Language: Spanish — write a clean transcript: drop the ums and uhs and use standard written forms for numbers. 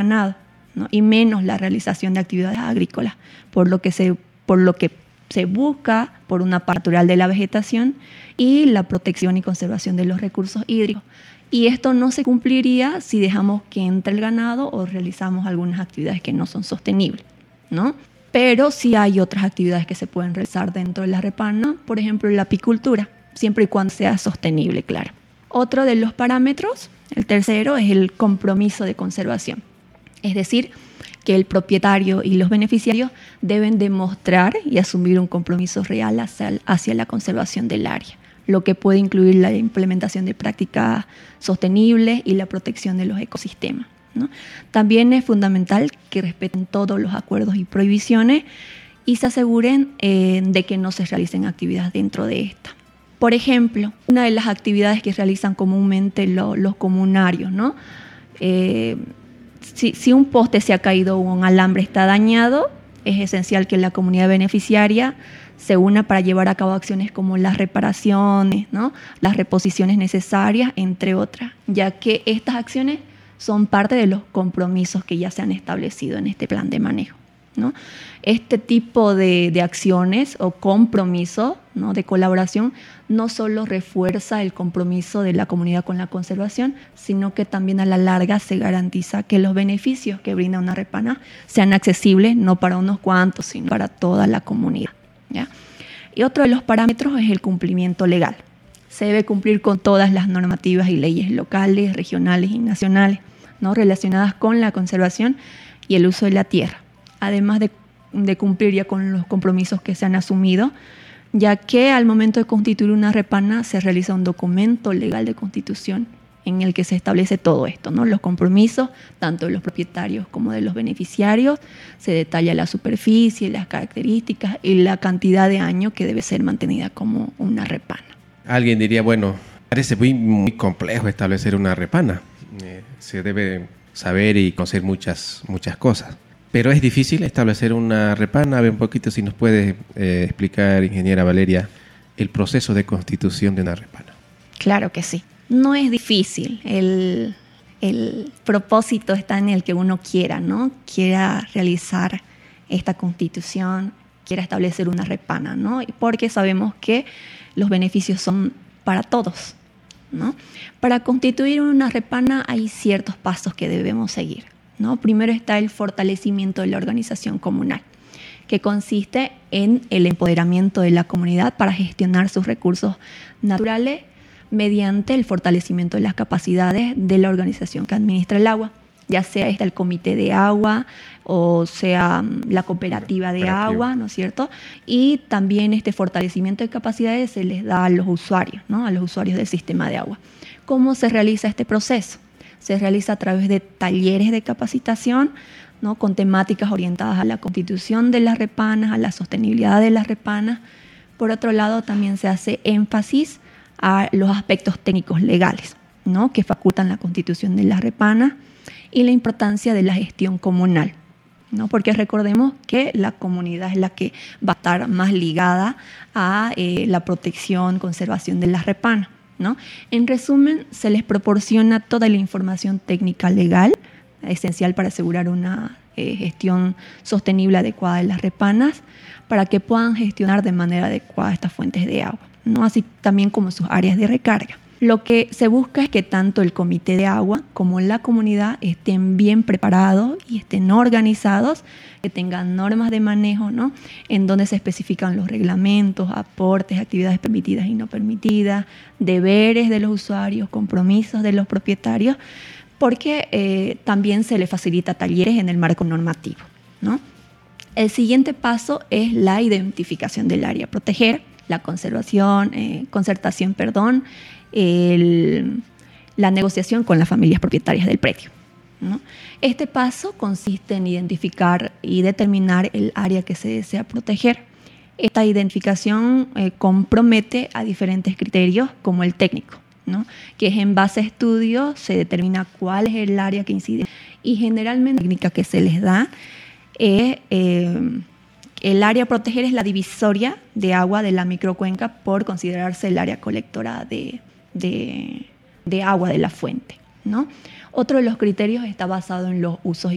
ganado, ¿no? Y menos la realización de actividades agrícolas, por lo que se busca por una parte natural de la vegetación y la protección y conservación de los recursos hídricos. Y esto no se cumpliría si dejamos que entre el ganado o realizamos algunas actividades que no son sostenibles, ¿no? Pero sí hay otras actividades que se pueden realizar dentro de la repana, por ejemplo la apicultura, siempre y cuando sea sostenible, claro. Otro de los parámetros, el tercero, es el compromiso de conservación. Es decir, que el propietario y los beneficiarios deben demostrar y asumir un compromiso real hacia la conservación del área, lo que puede incluir la implementación de prácticas sostenibles y la protección de los ecosistemas, ¿no? También es fundamental que respeten todos los acuerdos y prohibiciones y se aseguren de que no se realicen actividades dentro de esta. Por ejemplo, una de las actividades que realizan comúnmente los comunarios, ¿no? Si un poste se ha caído o un alambre está dañado, es esencial que la comunidad beneficiaria se una para llevar a cabo acciones como las reparaciones, ¿no? Las reposiciones necesarias, entre otras, ya que estas acciones son parte de los compromisos que ya se han establecido en este plan de manejo, ¿no? Este tipo de acciones o compromisos, ¿no?, de colaboración no solo refuerza el compromiso de la comunidad con la conservación, sino que también a la larga se garantiza que los beneficios que brinda una repana sean accesibles no para unos cuantos, sino para toda la comunidad, ¿ya? Y otro de los parámetros es el cumplimiento legal. Se debe cumplir con todas las normativas y leyes locales, regionales y nacionales, ¿no?, relacionadas con la conservación y el uso de la tierra, además de cumplir ya con los compromisos que se han asumido, ya que al momento de constituir una repana se realiza un documento legal de constitución en el que se establece todo esto, ¿no? Los compromisos, tanto de los propietarios como de los beneficiarios, se detalla la superficie, las características y la cantidad de años que debe ser mantenida como una repana. Alguien diría, bueno, parece muy complejo establecer una repana. Se debe saber y conocer muchas cosas. Pero es difícil establecer una repana. A ver un poquito si nos puede explicar, ingeniera Valeria, el proceso de constitución de una repana. Claro que sí. No es difícil. El propósito está en el que uno quiera, ¿no? Quiera realizar esta constitución, quiera establecer una repana, ¿no? Porque sabemos que los beneficios son para todos, ¿no? Para constituir una repana hay ciertos pasos que debemos seguir, ¿no? Primero está el fortalecimiento de la organización comunal, que consiste en el empoderamiento de la comunidad para gestionar sus recursos naturales mediante el fortalecimiento de las capacidades de la organización que administra el agua, ya sea el comité de agua o sea la cooperativa de agua, ¿no es cierto? Y también este fortalecimiento de capacidades se les da a los usuarios, ¿no? A los usuarios del sistema de agua. ¿Cómo se realiza este proceso? Se realiza a través de talleres de capacitación, ¿no?, con temáticas orientadas a la constitución de las repanas, a la sostenibilidad de las repanas. Por otro lado, también se hace énfasis a los aspectos técnicos legales, ¿no?, que facultan la constitución de las repanas y la importancia de la gestión comunal, ¿no?, porque recordemos que la comunidad es la que va a estar más ligada a la protección, conservación de las repanas, ¿no? En resumen, se les proporciona toda la información técnica legal esencial para asegurar una gestión sostenible adecuada de las repanas, para que puedan gestionar de manera adecuada estas fuentes de agua, ¿no?, así también como sus áreas de recarga. Lo que se busca es que tanto el comité de agua como la comunidad estén bien preparados y estén organizados, que tengan normas de manejo, ¿no?, en donde se especifican los reglamentos, aportes, actividades permitidas y no permitidas, deberes de los usuarios, compromisos de los propietarios, porque también se les facilita talleres en el marco normativo, ¿no? El siguiente paso es la identificación del área a proteger, la concertación, la negociación con las familias propietarias del predio, ¿no? Este paso consiste en identificar y determinar el área que se desea proteger. Esta identificación compromete a diferentes criterios, como el técnico, ¿no?, que es en base a estudios se determina cuál es el área que incide, y generalmente la técnica que se les da es el área a proteger es la divisoria de agua de la microcuenca por considerarse el área colectora de agua de la fuente, ¿no? Otro de los criterios está basado en los usos